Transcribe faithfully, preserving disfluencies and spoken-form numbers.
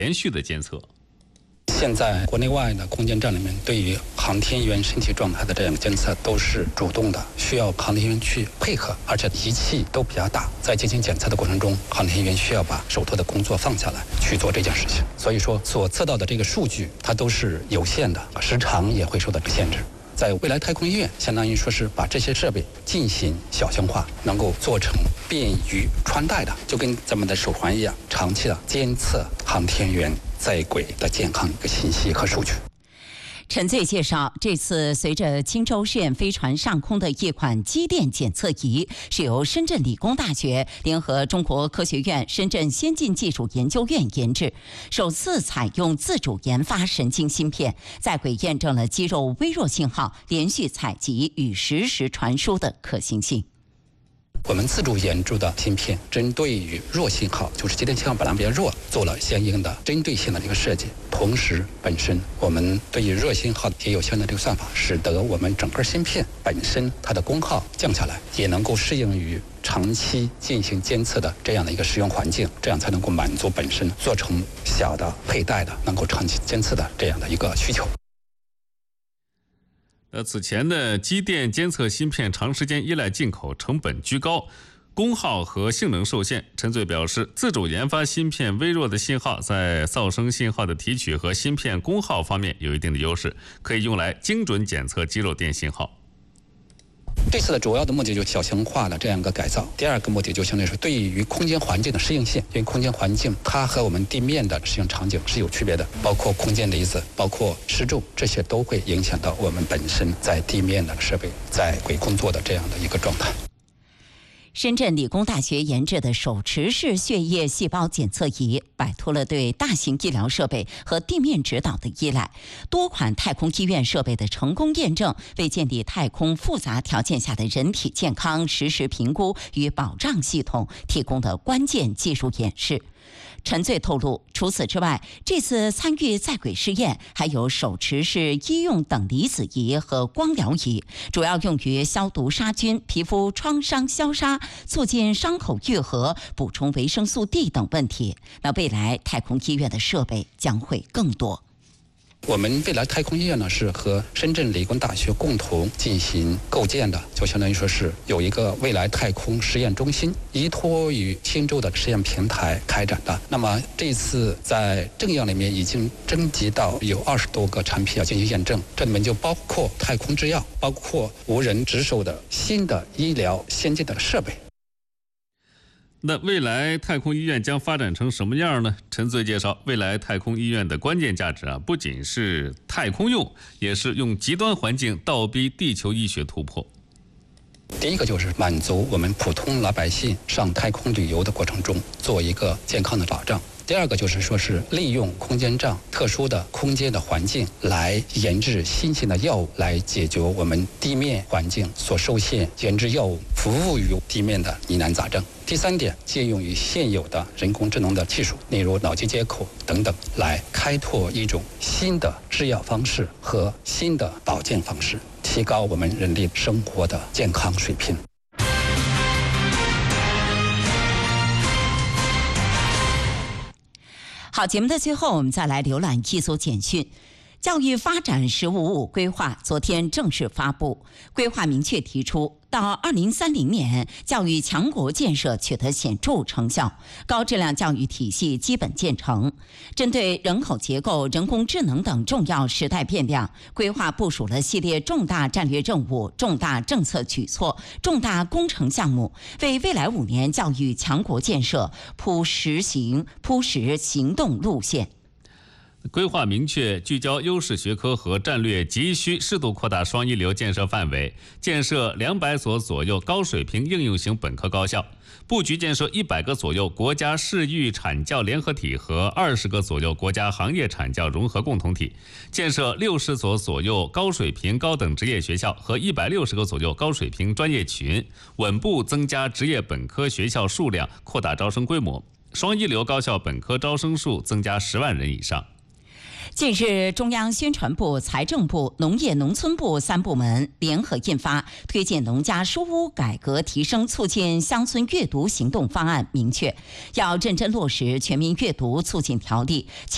连续的监测。 现在国内外的空间站里面，对于航天员身体状态的这样监测都是主动的，需要航天员去配合，而且仪器都比较大，在进行检测的过程中，航天员需要把手头的工作放下来去做这件事情。所以说，所测到的这个数据它都是有限的，时长也会受到限制。在未来太空医院，相当于说是把这些设备进行小型化，能够做成便于穿戴的，就跟咱们的手环一样，长期的监测航天员在轨的健康一个信息和数据。 陈醉介绍，这次随着青州试验飞船上空的一款机电检测仪，是由深圳理工大学联合中国科学院深圳先进技术研究院研制，首次采用自主研发神经芯片，在轨验证了肌肉微弱信号连续采集与实时传输的可行性。 我们自主研制的芯片，针对于弱信号，就是机电信号本来比较弱，做了相应的针对性的这个设计。同时，本身我们对于弱信号也有相应的这个算法，使得我们整个芯片本身它的功耗降下来，也能够适应于长期进行监测的这样的一个使用环境，这样才能够满足本身做成小的佩戴的，能够长期监测的这样的一个需求。 呃，此前呢，机电监测芯片长时间依赖进口，成本居高，功耗和性能受限。陈醉表示，自主研发芯片微弱的信号在噪声信号的提取和芯片功耗方面有一定的优势，可以用来精准检测肌肉电信号。 这次的主要的目的就是小型化的这样一个改造。第二个目的就相当于是对于空间环境的适应性，因为空间环境它和我们地面的适应场景是有区别的，包括空间离子，包括湿度，这些都会影响到我们本身在地面的设备在轨工作的这样的一个状态。 深圳理工大学研制的手持式血液细胞检测仪，摆脱了对大型医疗设备和地面指导的依赖。多款太空医院设备的成功验证，为建立太空复杂条件下的人体健康实时评估与保障系统提供的关键技术演示。陈醉透露，除此之外，这次参与在轨试验还有手持式医用等离子仪和光疗仪，主要用于消毒杀菌、皮肤创伤消杀、促进伤口愈合、补充维生素 D 等问题。那未来太空医院的设备将会更多。 我们未来太空医院呢是和深圳理工大学共同进行构建的，就相当于说是有一个未来太空实验中心，依托于青州的实验平台开展的。那么这次在正样里面已经征集到有二十多个产品要进行验证，这里面就包括太空制药，包括无人值守的新的医疗先进的设备。 那未来太空医院将发展成什么样呢？陈醉介绍，未来太空医院的关键价值啊，不仅是太空用，也是用极端环境倒逼地球医学突破。 第一个就是满足我们普通老百姓上太空旅游的过程中做一个健康的保障。第二个就是说是利用空间站特殊的空间的环境来研制新型的药物，来解决我们地面环境所受限，研制药物服务于地面的疑难杂症。第三点，借用于现有的人工智能的技术，例如脑机接口等等，来开拓一种新的制药方式和新的保健方式，提高我们人类生活的健康水平。 好，节目的最后，我们再来浏览一组简讯。教育发展“十五五”规划昨天正式发布，规划明确提出，到二零三零年，教育强国建设取得显著成效，高质量教育体系基本建成。针对人口结构、人工智能等重要时代变量，规划部署了系列重大战略任务、重大政策举措、重大工程项目，为未来五年教育强国建设铺实行铺实行动路线。 规划明确聚焦优势学科和战略急需，适度扩大双一流建设范围，建设两百所左右高水平应用型本科高校，布局建设一百个左右国家市域产教联合体和二十个左右国家行业产教融合共同体，建设六十所左右高水平高等职业学校和一百六十个左右高水平专业群，稳步增加职业本科学校数量，扩大招生规模，双一流高校本科招生数增加十万人以上。 近日，中央宣传部、财政部、农业农村部三部门联合印发《推进农家书屋改革提升促进乡村阅读行动方案》，明确要认真落实《全民阅读促进条例》。